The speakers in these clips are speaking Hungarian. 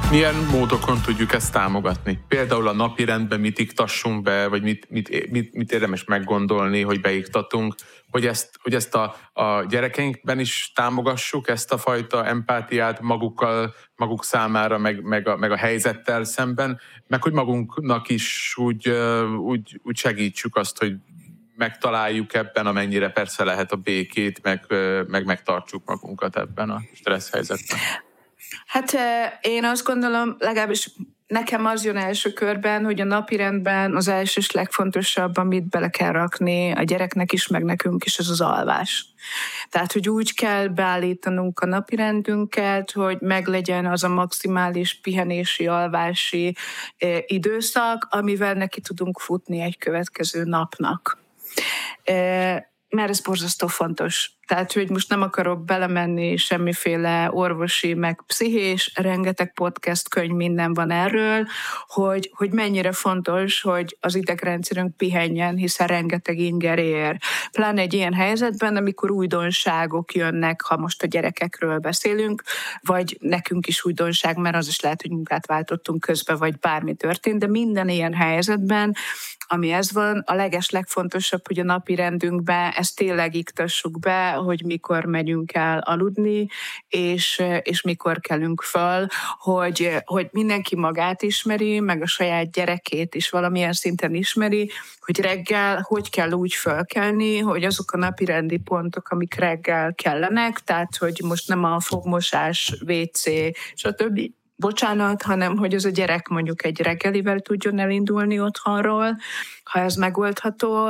Milyen módokon tudjuk ezt támogatni? Például a napirendben mit iktassunk be, vagy mit érdemes meggondolni, hogy beiktatunk, hogy ezt a gyerekeinkben is támogassuk, ezt a fajta empátiát maguk számára, meg a helyzettel szemben, meg hogy magunknak is úgy segítsük azt, hogy megtaláljuk ebben, amennyire persze lehet a békét, meg megtartsuk magunkat ebben a stressz helyzetben. Hát én azt gondolom, legalábbis nekem az jön első körben, hogy a napirendben az első és legfontosabb, amit bele kell rakni a gyereknek is, meg nekünk is, az alvás. Tehát, hogy úgy kell beállítanunk a napirendünket, hogy meglegyen az a maximális pihenési, alvási időszak, amivel neki tudunk futni egy következő napnak. Mert ez borzasztó fontos. Tehát, hogy most nem akarok belemenni semmiféle orvosi, meg pszichés, rengeteg podcast, könyv, minden van erről, hogy mennyire fontos, hogy az idegrendszerünk pihenjen, hiszen rengeteg inger ér. Pláne egy ilyen helyzetben, amikor újdonságok jönnek, ha most a gyerekekről beszélünk, vagy nekünk is újdonság, mert az is lehet, hogy munkát váltottunk közben, vagy bármi történt, de minden ilyen helyzetben, ami ez van, a legfontosabb, hogy a napi rendünkbe ezt tényleg iktassuk be, hogy mikor megyünk el aludni, és mikor kelünk föl, hogy mindenki magát ismeri, meg a saját gyerekét is valamilyen szinten ismeri, hogy reggel hogy kell úgy fölkelni, hogy azok a napirendi pontok, amik reggel kellenek, tehát hogy most nem a fogmosás, WC, stb., bocsánat, hanem hogy az a gyerek mondjuk egy reggelivel tudjon elindulni otthonról, ha ez megoldható.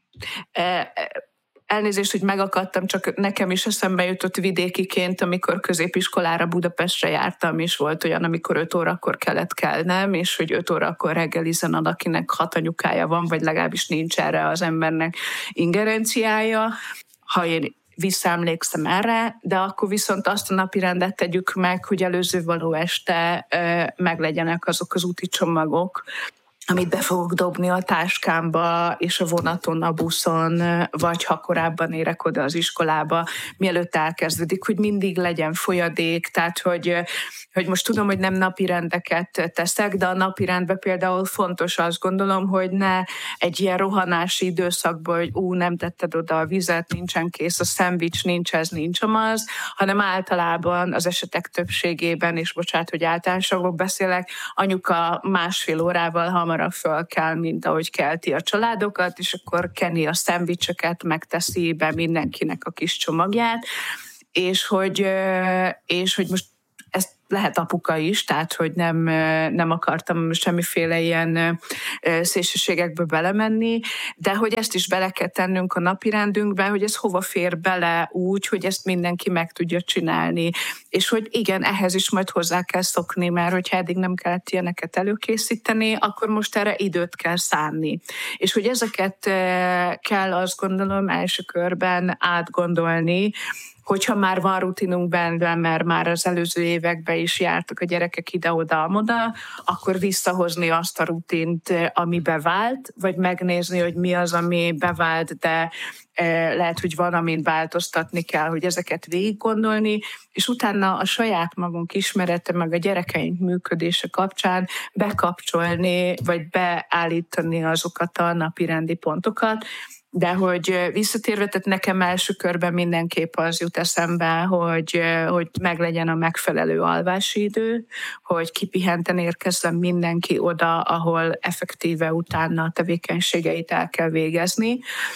Elnézést, hogy megakadtam, csak nekem is eszembe jutott vidékiként, amikor középiskolára Budapestre jártam, és volt olyan, amikor 5 órakor kellett kelnem, és hogy 5 órakor reggelizen ad, akinek 6 anyukája van, vagy legalábbis nincs erre az embernek ingerenciája. Ha én visszaemlékszem erre, de akkor viszont azt a napirendet tegyük meg, hogy előző való este meglegyenek azok az úti csomagok, amit be fogok dobni a táskámba, és a vonaton, a buszon, vagy ha korábban érek oda az iskolába, mielőtt elkezdődik, hogy mindig legyen folyadék, tehát hogy most tudom, hogy nem napirendeket teszek, de a napirendben például fontos, azt gondolom, hogy ne egy ilyen rohanási időszakban, hogy nem tetted oda a vizet, nincsen kész a szendvics, nincs ez, nincs amaz, hanem általában az esetek többségében, és bocsánat, hogy általánosságban beszélek, anyuka 1,5 órával hamarabb föl kell, mint ahogy kelti a családokat, és akkor keni a szendvicseket, megteszi be mindenkinek a kis csomagját, és hogy most ezt lehet apuka is, tehát hogy nem akartam semmiféle ilyen szélsőségekbe belemenni, de hogy ezt is bele kell tennünk a napirendünkbe, hogy ez hova fér bele úgy, hogy ezt mindenki meg tudja csinálni. És hogy igen, ehhez is majd hozzá kell szokni, mert hogyha eddig nem kellett ilyeneket előkészíteni, akkor most erre időt kell szánni. És hogy ezeket kell, azt gondolom, első körben átgondolni, hogyha már van rutinunk benne, mert már az előző években is jártak a gyerekek ide-oda-amoda, akkor visszahozni azt a rutint, ami bevált, vagy megnézni, hogy mi az, ami bevált, de lehet, hogy van, amit változtatni kell, hogy ezeket végig gondolni, és utána a saját magunk ismerete, meg a gyerekeink működése kapcsán bekapcsolni, vagy beállítani azokat a napirendi pontokat. De hogy visszatérve, tehát nekem első körben mindenképp az jut eszembe, hogy meglegyen a megfelelő alvási idő, hogy kipihenten érkezzen mindenki oda, ahol effektíve utána a tevékenységeit el kell végezni.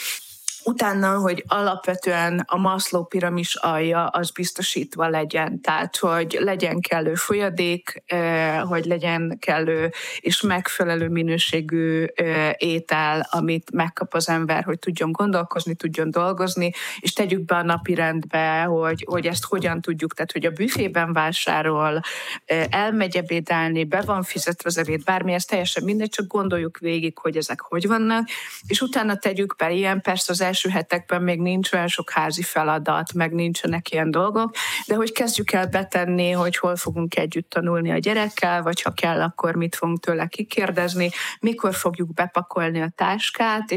Utána, hogy alapvetően a Maslow piramis alja az biztosítva legyen, tehát hogy legyen kellő folyadék, hogy legyen kellő és megfelelő minőségű étel, amit megkap az ember, hogy tudjon gondolkozni, tudjon dolgozni, és tegyük be a napirendbe, hogy ezt hogyan tudjuk, tehát hogy a büfében vásárol, elmegy ebédelni, be van fizetve az ebéd, bármi, ez teljesen mindegy, csak gondoljuk végig, hogy ezek hogy vannak, és utána tegyük be ilyen, persze az első hetekben még nincs olyan sok házi feladat, meg nincsenek ilyen dolgok, de hogy kezdjük el betenni, hogy hol fogunk együtt tanulni a gyerekkel, vagy ha kell, akkor mit fogunk tőle kikérdezni, mikor fogjuk bepakolni a táskát,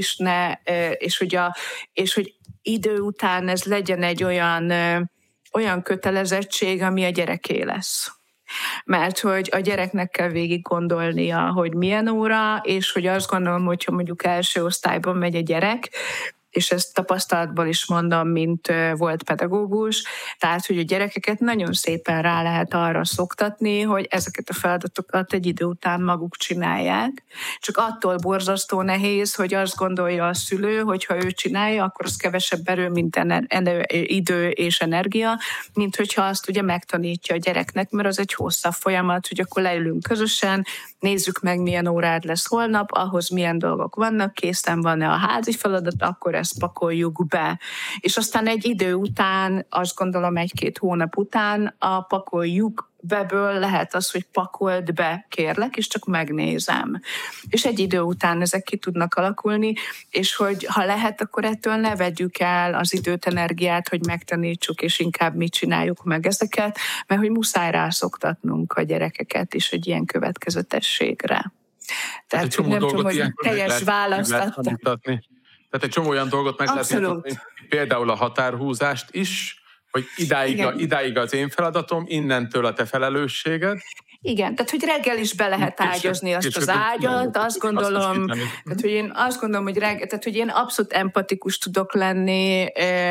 és hogy idő után ez legyen egy olyan kötelezettség, ami a gyereké lesz. Mert hogy a gyereknek kell végig gondolnia, hogy milyen óra, és hogy azt gondolom, hogyha mondjuk első osztályban megy a gyerek, és ezt tapasztalatból is mondom, mint volt pedagógus, tehát, hogy a gyerekeket nagyon szépen rá lehet arra szoktatni, hogy ezeket a feladatokat egy idő után maguk csinálják. Csak attól borzasztó nehéz, hogy azt gondolja a szülő, hogy ha ő csinálja, akkor az kevesebb erő, mint idő és energia, mint hogyha azt ugye megtanítja a gyereknek, mert az egy hosszabb folyamat, hogy akkor leülünk közösen, nézzük meg, milyen órád lesz holnap, ahhoz milyen dolgok vannak, készen van-e a házi feladat, akkor ezt pakoljuk be. És aztán egy idő után, azt gondolom 1-2 hónap után a pakoljuk beből lehet az, hogy pakold be, kérlek, és csak megnézem. És egy idő után ezek ki tudnak alakulni, és hogy ha lehet, akkor ettől ne vegyük el az időt, energiát, hogy megtanítsuk, és inkább mi csináljuk meg ezeket, mert hogy muszáj rászoktatnunk a gyerekeket is egy ilyen következetességre. Tehát, hogy nem tudom, hogy teljes választ adtam. Tehát egy csomó olyan dolgot meg lehet mutatni, például a határhúzást is, hogy idáig az én feladatom, innentől a te felelősséged. Igen, tehát hogy reggel is be lehet ágyazni azt az ágyat, azt gondolom, tehát hogy én azt gondolom, hogy tehát hogy én abszolút empatikus tudok lenni,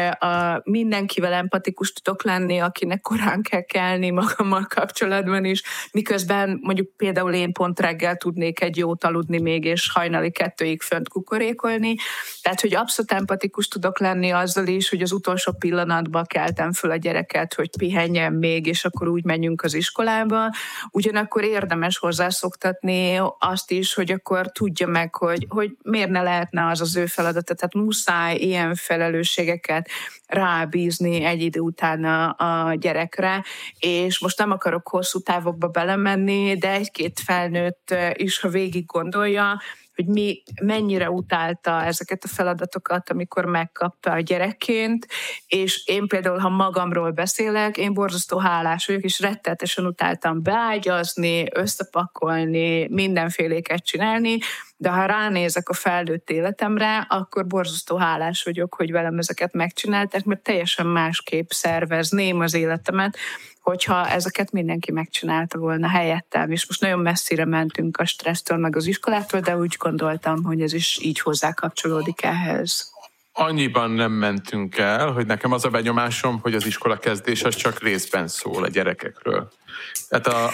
mindenkivel empatikus tudok lenni, akinek korán kell kelni magammal kapcsolatban is, miközben mondjuk például én pont reggel tudnék egy jót aludni még, és hajnali 2-ig fönt kukorékolni, tehát hogy abszolút empatikus tudok lenni azzal is, hogy az utolsó pillanatban keltem föl a gyereket, hogy pihenjen még, és akkor úgy menjünk az iskolába. Ugyanakkor érdemes hozzászoktatni azt is, hogy akkor tudja meg, hogy miért ne lehetne az ő feladata. Tehát muszáj ilyen felelősségeket rábízni egy idő után a gyerekre, és most nem akarok hosszú távokba belemenni, de 1-2 felnőtt is, ha végig gondolja, hogy mennyire utálta ezeket a feladatokat, amikor megkapta a gyerekként, és én például, ha magamról beszélek, én borzasztó hálás vagyok, és rettenetesen utáltam beágyazni, összepakolni, mindenféléket csinálni, de ha ránézek a felnőtt életemre, akkor borzasztó hálás vagyok, hogy velem ezeket megcsinálták, mert teljesen másképp szervezném az életemet, hogyha ezeket mindenki megcsinálta volna helyettem, és most nagyon messzire mentünk a stressztől, meg az iskolától, de úgy gondoltam, hogy ez is így hozzá kapcsolódik ehhez. Annyiban nem mentünk el, hogy nekem az a benyomásom, hogy az iskola kezdés az csak részben szól a gyerekekről. Tehát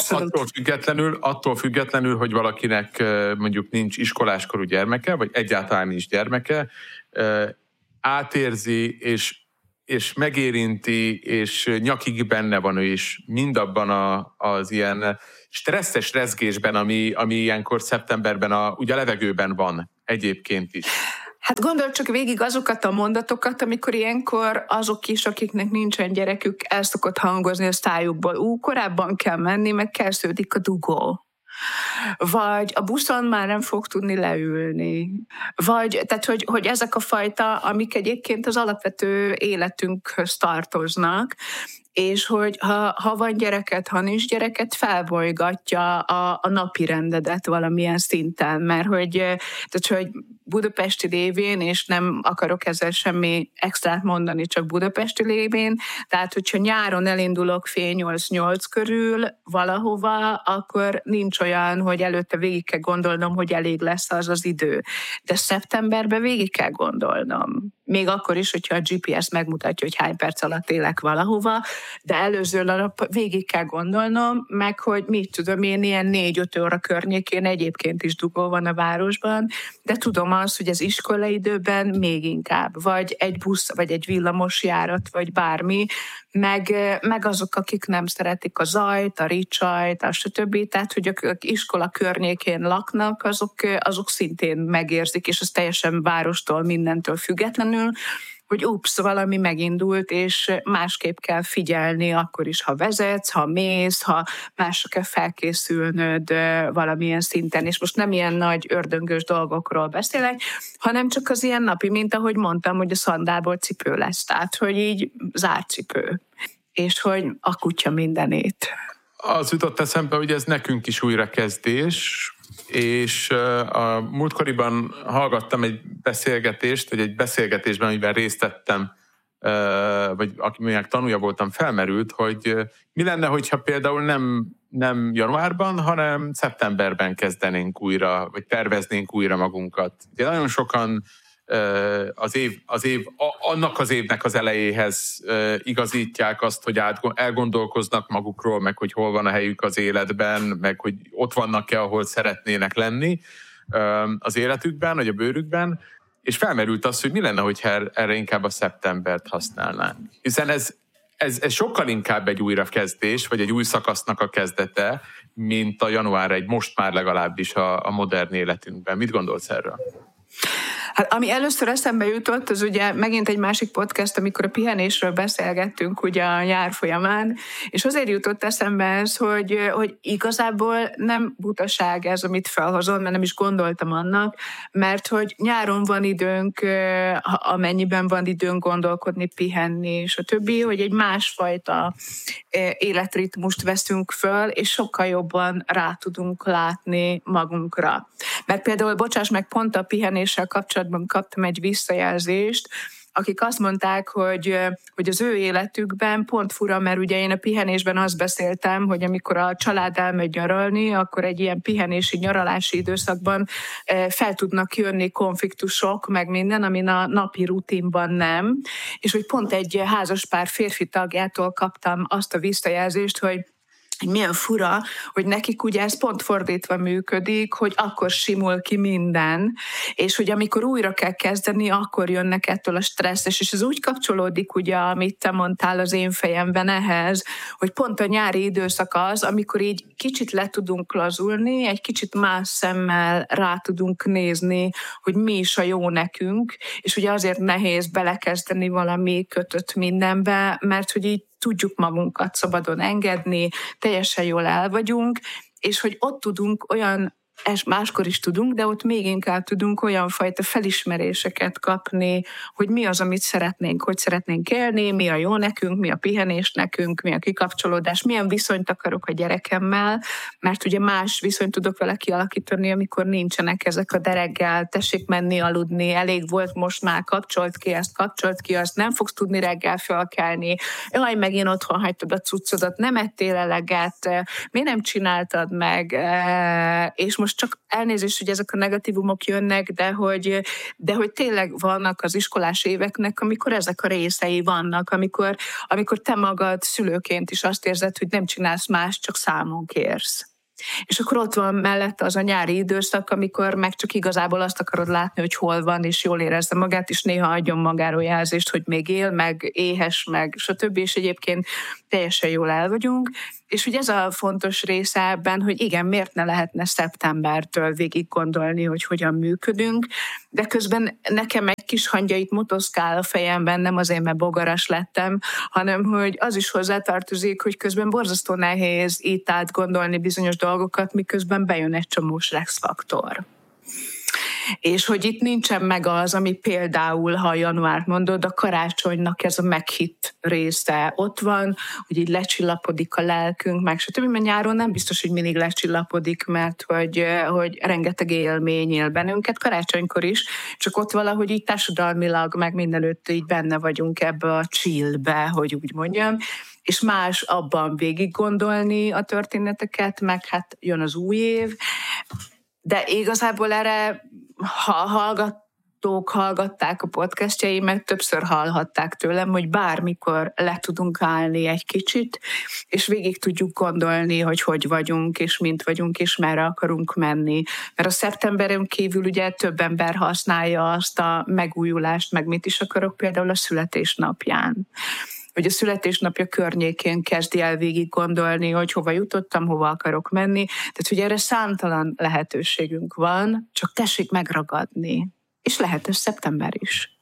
attól függetlenül, hogy valakinek mondjuk nincs iskoláskorú gyermeke, vagy egyáltalán nincs gyermeke, átérzi, és megérinti, és nyakig benne van ő is mindabban az ilyen stresszes rezgésben, ami ilyenkor szeptemberben ugye a levegőben van egyébként is. Hát gondolj csak végig azokat a mondatokat, amikor ilyenkor azok is, akiknek nincsen gyerekük, el szokott hangozni a szájukból. Korábban kell menni, meg kezdődik a dugó. Vagy a buszon már nem fog tudni leülni. Vagy, tehát, hogy ezek a fajta, amik egyébként az alapvető életünkhöz tartoznak, és hogy ha van gyereket, ha nincs gyereket, felbolygatja a napi rendedet valamilyen szinten, mert hogy budapesti lévén, és nem akarok ezzel semmi extrát mondani, csak budapesti lévén, tehát hogyha nyáron elindulok fél 8 körül valahova, akkor nincs olyan, hogy előtte végig kell gondolnom, hogy elég lesz az idő. De szeptemberben végig kell gondolnom. Még akkor is, hogyha a GPS megmutatja, hogy hány perc alatt élek valahova, de előző nap végig kell gondolnom, meg hogy mit tudom én, ilyen 4-5 óra környékén egyébként is dugó van a városban, de tudom azt, hogy az iskolaidőben még inkább, vagy egy busz, vagy egy villamos járat, vagy bármi, meg azok, akik nem szeretik a zajt, a ricsajt, a stb. Tehát, hogy akik iskola környékén laknak, azok szintén megérzik, és az teljesen várostól, mindentől függetlenül, hogy valami megindult, és másképp kell figyelni akkor is, ha vezetsz, ha mész, ha másra kell felkészülnöd valamilyen szinten. És most nem ilyen nagy ördöngös dolgokról beszélek, hanem csak az ilyen napi, mint ahogy mondtam, hogy a szandálból cipő lesz. Tehát, hogy így zárcipő. És hogy a kutya mindenét. Az jutott eszembe, hogy ez nekünk is újrakezdés, és a múltkoriban hallgattam egy beszélgetést, vagy egy beszélgetésben, amiben részt vettem vagy akinek tanúja voltam, felmerült, hogy mi lenne, hogyha például nem januárban, hanem szeptemberben kezdenénk újra, vagy terveznénk újra magunkat. Ugye nagyon sokan annak az évnek az elejéhez igazítják azt, hogy elgondolkoznak magukról, meg hogy hol van a helyük az életben, meg hogy ott vannak-e, ahol szeretnének lenni az életükben, vagy a bőrükben, és felmerült az, hogy mi lenne, hogyha erre inkább a szeptembert használnánk. Hiszen ez sokkal inkább egy újrakezdés, vagy egy új szakasznak a kezdete, mint a január 1, most már legalábbis a modern életünkben. Mit gondolsz erről? Hát ami először eszembe jutott, az ugye megint egy másik podcast, amikor a pihenésről beszélgettünk ugye a nyár folyamán, és azért jutott eszembe ez, hogy igazából nem butaság ez, amit felhozol, mert nem is gondoltam annak, mert hogy nyáron van időnk, amennyiben van időnk gondolkodni, pihenni, és a többi, hogy egy másfajta életritmust veszünk föl, és sokkal jobban rá tudunk látni magunkra. Mert például, bocsáss meg, pont a pihenéssel kapcsolatban kaptam egy visszajelzést, akik azt mondták, hogy az ő életükben pont fura, mert ugye én a pihenésben azt beszéltem, hogy amikor a család elmegy nyaralni, akkor egy ilyen pihenési, nyaralási időszakban fel tudnak jönni konfliktusok, meg minden, amin a napi rutinban nem. És hogy pont egy házaspár férfi tagjától kaptam azt a visszajelzést, hogy milyen fura, hogy nekik ugye ez pont fordítva működik, hogy akkor simul ki minden, és hogy amikor újra kell kezdeni, akkor jönnek ettől a stresszes, és ez úgy kapcsolódik ugye, amit te mondtál az én fejemben ehhez, hogy pont a nyári időszak az, amikor így kicsit le tudunk lazulni, egy kicsit más szemmel rá tudunk nézni, hogy mi is a jó nekünk, és ugye azért nehéz belekezdeni valami kötött mindenbe, mert hogy így tudjuk magunkat szabadon engedni, teljesen jól el vagyunk, és hogy ott tudunk olyan, és máskor is tudunk, de ott még inkább tudunk olyan fajta felismeréseket kapni, hogy mi az, amit szeretnénk, hogy szeretnénk élni, mi a jó nekünk, mi a pihenés nekünk, mi a kikapcsolódás, milyen viszonyt akarok a gyerekemmel, mert ugye más viszonyt tudok vele kialakítani, amikor nincsenek ezek a de reggel, tessék menni, aludni, elég volt most már, kapcsolt ki ezt, kapcsolt ki azt, nem fogsz tudni reggel felkelni, jaj, megint otthon hagytad a cuccodat, nem ettél eleget, miért nem csináltad meg, és most csak elnézést, hogy ezek a negatívumok jönnek, de hogy tényleg vannak az iskolás éveknek, amikor ezek a részei vannak, amikor te magad szülőként is azt érzed, hogy nem csinálsz más, csak számon kérsz. És akkor ott van mellette az a nyári időszak, amikor meg csak igazából azt akarod látni, hogy hol van, és jól érezze magát, és néha adjon magáról jelzést, hogy még él, meg éhes, meg stb. És egyébként teljesen jól el vagyunk. És hogy ez a fontos része ebben, hogy igen, miért ne lehetne szeptembertől végig gondolni, hogy hogyan működünk, de közben nekem egy kis hangya itt motoszkál a fejemben, nem azért, mert bogaras lettem, hanem hogy az is hozzátartozik, hogy közben borzasztó nehéz itt átgondolni bizonyos dolgokat, miközben bejön egy csomó stresszfaktor. És hogy itt nincsen meg az, ami például, ha januárt mondod, a karácsonynak ez a meghitt része ott van, hogy így lecsillapodik a lelkünk, meg stb. Mert nyáron nem biztos, hogy mindig lecsillapodik, mert hogy rengeteg élmény él bennünket, karácsonykor is, csak ott valahogy így társadalmilag, meg mindenütt így benne vagyunk ebbe a chillbe, hogy úgy mondjam, és más abban végig gondolni a történeteket, meg hát jön az új év, de igazából erre, ha hallgatták a podcastjaimet, többször hallhatták tőlem, hogy bármikor le tudunk állni egy kicsit, és végig tudjuk gondolni, hogy vagyunk, és mint vagyunk, és merre akarunk menni. Mert a szeptemberen kívül ugye több ember használja azt a megújulást, meg mit is akarok, például a születésnapján. Hogy a születésnapja környékén kezdi el végig gondolni, hogy hova jutottam, hova akarok menni. Tehát, hogy erre számtalan lehetőségünk van, csak tessék megragadni. És lehet ez szeptember is.